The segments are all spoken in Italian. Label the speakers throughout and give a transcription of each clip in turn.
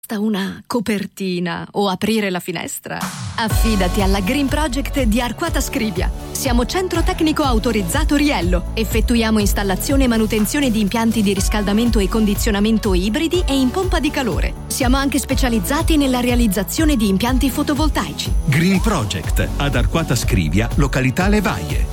Speaker 1: una copertina o aprire la finestra? Affidati alla Green Project di Arquata Scrivia. Siamo centro tecnico autorizzato Riello. Effettuiamo installazione e manutenzione di impianti di riscaldamento e condizionamento ibridi e in pompa di calore. Siamo anche specializzati nella realizzazione di impianti fotovoltaici.
Speaker 2: Green Project ad Arquata Scrivia, località Levaie,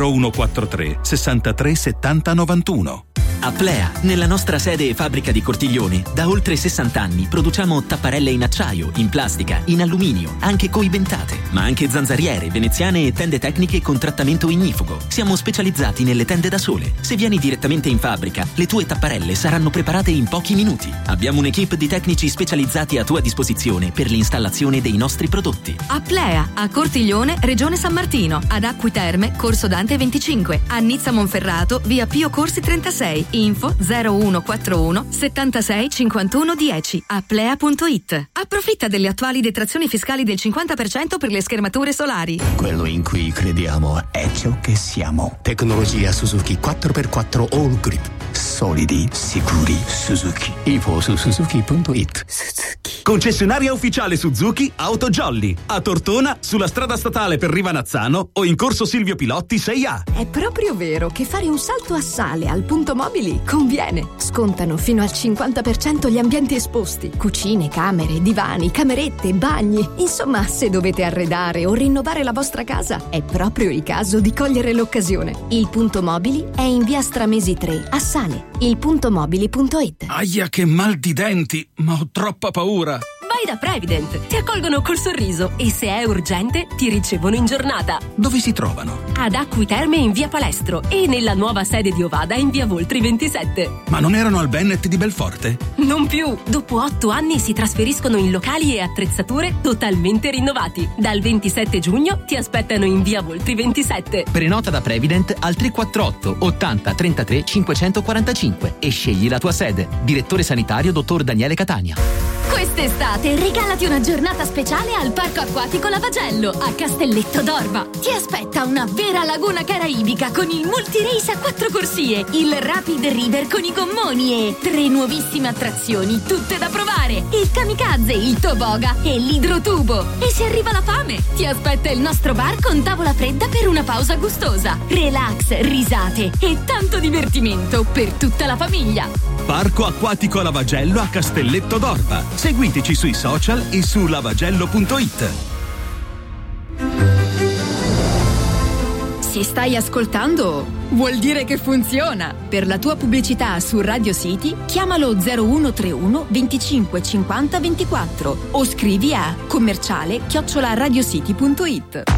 Speaker 2: 0143 63 70 91.
Speaker 3: Aplea, nella nostra sede e fabbrica di Cortiglione, da oltre 60 anni produciamo tapparelle in acciaio, in plastica, in alluminio, anche coibentate, ma anche zanzariere, veneziane e tende tecniche con trattamento ignifugo. Siamo specializzati nelle tende da sole. Se vieni direttamente in fabbrica, le tue tapparelle saranno preparate in pochi minuti. Abbiamo un'equipe di tecnici specializzati a tua disposizione per l'installazione dei nostri prodotti.
Speaker 1: Aplea, a Cortiglione, Regione San Martino, ad Acquiterme, Corso Dante 25, a Nizza Monferrato, via Pio Corsi 36. Info 0141 76 51 10. Aplea.it. Approfitta delle attuali detrazioni fiscali del 50% per le schermature solari.
Speaker 4: Quello in cui crediamo è ciò che siamo. Tecnologia Suzuki 4x4 All Grip. Solidi, sicuri, Suzuki. Info su suzuki.it.
Speaker 5: Suzuki. Concessionaria ufficiale Suzuki Auto Jolly. A Tortona, sulla strada statale per Rivanazzano o in corso Silvio Pilotti 6A.
Speaker 1: È proprio vero che fare un salto a sale al punto mobili conviene. Scontano fino al 50% gli ambienti esposti. Cucine, camere, divani, camerette, bagni. Insomma, se dovete arredare o rinnovare la vostra casa, è proprio il caso di cogliere l'occasione. Il punto mobili è in via Stramesi 3 a Sale. ilpuntomobili.it.
Speaker 2: Aia, che mal di denti, ma ho troppa paura.
Speaker 6: Vai da Prevident, ti accolgono col sorriso e se è urgente ti ricevono in giornata.
Speaker 2: Dove si trovano?
Speaker 6: Ad Acquiterme in via Palestro e nella nuova sede di Ovada in via Voltri 27.
Speaker 2: Ma non erano al Bennett di Belforte?
Speaker 6: Non più, dopo 8 anni si trasferiscono in locali e attrezzature totalmente rinnovati. Dal 27 giugno ti aspettano in via Voltri 27.
Speaker 3: Prenota da Prevident al 348 80 33 545 e scegli la tua sede. Direttore sanitario dottor Daniele Catania.
Speaker 7: Quest'estate regalati una giornata speciale al Parco Acquatico Lavagello a Castelletto d'Orba. Ti aspetta una vera laguna caraibica con il multirace a 4 corsie, il Rapid River con i gommoni e 3 nuovissime attrazioni, tutte da provare: il kamikaze, il toboga e l'idrotubo. E se arriva la fame, ti aspetta il nostro bar con tavola fredda per una pausa gustosa. Relax, risate e tanto divertimento per tutta la famiglia.
Speaker 5: Parco Acquatico Lavagello a Castelletto d'Orba. Seguiteci sui social e su lavagello.it.
Speaker 1: Se stai ascoltando, vuol dire che funziona. Per la tua pubblicità su Radio City, chiamalo 0131 25 50 24 o scrivi a commerciale@radiocity.it.